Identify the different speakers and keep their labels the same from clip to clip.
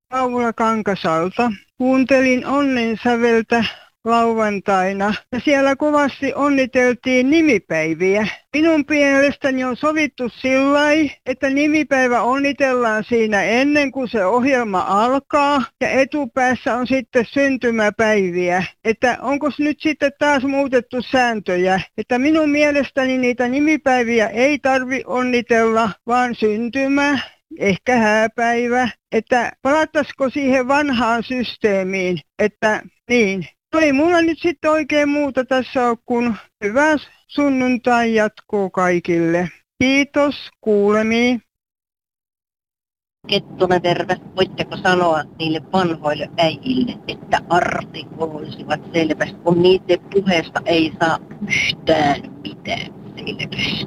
Speaker 1: Paula Kankasalta. Kuuntelin Onnen säveltä lauantaina ja siellä kovasti onniteltiin nimipäiviä. Minun mielestäni on sovittu sillai, että nimipäivä onnitellaan siinä ennen kuin se ohjelma alkaa ja etupäässä on sitten syntymäpäiviä. Että onko nyt sitten taas muutettu sääntöjä, että minun mielestäni niitä nimipäiviä ei tarvi onnitella, vaan syntymä. Ehkä hääpäivä, että palattaisiko siihen vanhaan systeemiin, että niin. Ei mulla nyt sitten oikein muuta tässä ole, kun hyvää sunnuntai jatkuu kaikille. Kiitos, kuulemiin.
Speaker 2: Kettunen terve. Voitteko sanoa niille vanhoille äijille, että artikuloisivat selvästi, kun niiden puheesta ei saa yhtään mitään selvästi.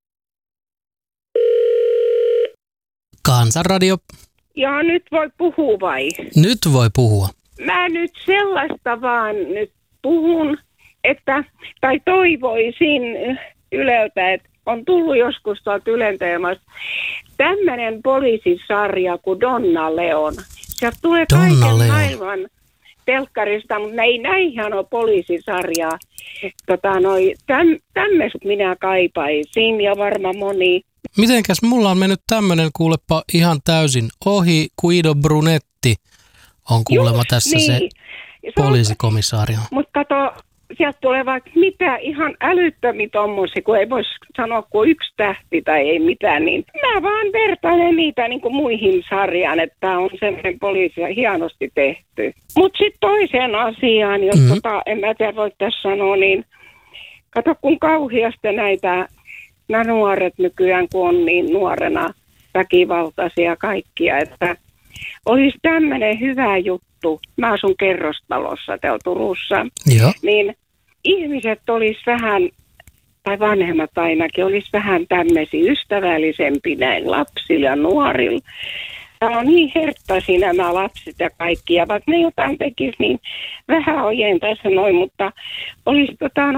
Speaker 3: Kansanradio.
Speaker 4: Ja nyt voi puhua vai?
Speaker 3: Nyt voi puhua.
Speaker 4: Mä nyt sellaista vaan nyt puhun, että, tai toivoisin Yleltä, että on tullut joskus tuolta Ylen teemasta tämmöinen poliisisarja kuin Donna Leon. Sieltä tulee kaiken maailman telkkarista, mutta ei näinhän ole poliisisarjaa. Tämmöistä minä kaipaisin ja varmaan moni.
Speaker 3: Mitenkäs mulla on mennyt tämmönen kuulepa ihan täysin ohi, Guido Brunetti on kuulemma just tässä niin. Se poliisikomissaario.
Speaker 4: Mutta kato, sieltä tulee vaikka mitä ihan älyttömiä tommosia, kun ei voisi sanoa kuin 1 tähti tai ei mitään, niin mä vaan vertailen niitä niin kuin muihin sarjaan, että on semmoinen poliisi hienosti tehty. Mutta sitten toiseen asiaan, jos en mä tiedä voi tässä sanoa, niin kato kun kauheasti nämä nuoret nykyään, kun on niin nuorena väkivaltaisia kaikkia, että olisi tämmöinen hyvä juttu. Mä asun kerrostalossa täällä Turussa.
Speaker 3: Joo.
Speaker 4: Niin ihmiset olisi vähän, tai vanhemmat ainakin, olisi vähän tämmöisiä ystävällisempi näin lapsilla ja nuorilla. Täällä on niin herttaisia nämä lapset ja kaikki, ja vaikka ne jotain tekisi, niin vähän ojentaisi noin, mutta olisi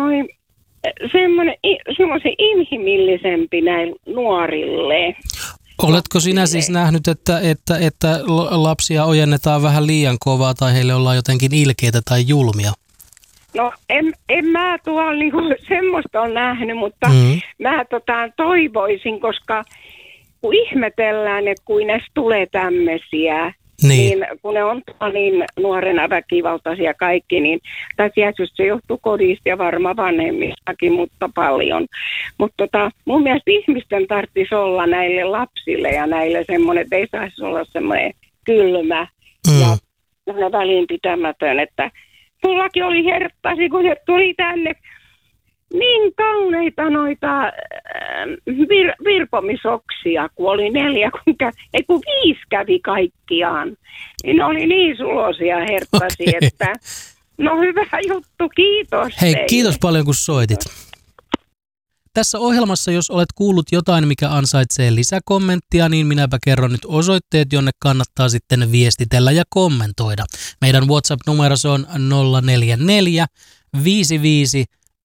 Speaker 4: semmoisen inhimillisempi näin nuorille.
Speaker 3: Oletko sinä siis nähnyt, että lapsia ojennetaan vähän liian kovaa tai heille ollaan jotenkin ilkeitä tai julmia?
Speaker 4: No en mä tuolla niinku semmoista ole nähnyt, mutta mä toivoisin, koska kun ihmetellään, että kun näistä tulee tämmöisiä, niin kun ne on niin nuorena väkivaltaisia kaikki, niin tai tietysti se johtuu kodista ja varmaan vanhemmistakin, mutta paljon. Mutta mun mielestä ihmisten tarvitsisi olla näille lapsille ja näille semmoinen, että ei saisi olla semmoinen kylmä ja välinpitämätön, että mullakin oli herttasi, kun se tuli tänne niin kauneita noita virpomisoksia, kun oli 4, kun 5 kävi kaikkiaan. Niin oli niin sulosia herttasi, että no hyvä juttu, kiitos.
Speaker 3: Hei,
Speaker 4: teille.
Speaker 3: Kiitos paljon kun soitit. Tässä ohjelmassa, jos olet kuullut jotain, mikä ansaitsee lisäkommenttia, niin minäpä kerron nyt osoitteet, jonne kannattaa sitten viestitellä ja kommentoida. Meidän WhatsApp-numero on 044 55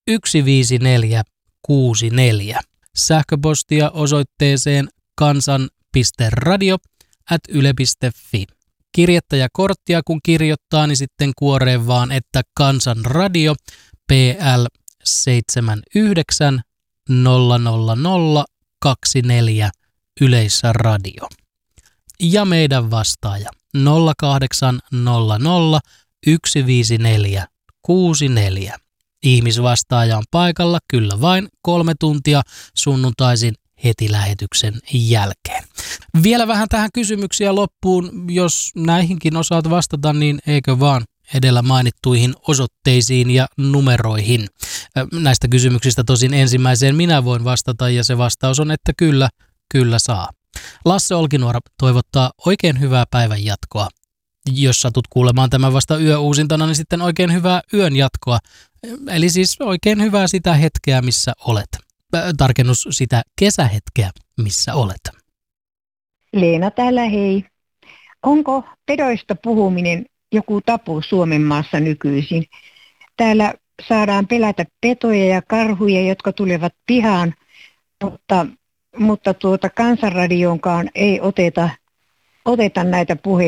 Speaker 3: 15464. Sähköpostia osoitteeseen kansan.radio@yle.fi. Kirjettä ja korttia kun kirjoittaa, niin sitten kuoreen vaan, että Kansanradio PL 79 00024 Yleisradio. Ja meidän vastaaja 0800 154 64. Ihmisvastaaja on paikalla kyllä vain 3 tuntia sunnuntaisin heti lähetyksen jälkeen. Vielä vähän tähän kysymyksiä loppuun. Jos näihinkin osaat vastata, niin eikö vaan edellä mainittuihin osoitteisiin ja numeroihin. Näistä kysymyksistä tosin ensimmäiseen minä voin vastata ja se vastaus on, että kyllä saa. Lasse Olkinuora toivottaa oikein hyvää päivän jatkoa. Jos satut kuulemaan tämän vasta yöuusintana, niin sitten oikein hyvää yön jatkoa. Eli siis oikein hyvää sitä hetkeä, missä olet. Tarkennus sitä kesähetkeä, missä olet.
Speaker 5: Leena täällä, hei. Onko pedoista puhuminen joku tabu Suomen maassa nykyisin? Täällä saadaan pelätä petoja ja karhuja, jotka tulevat pihaan, mutta Kansanradionkaan ei oteta näitä puheita.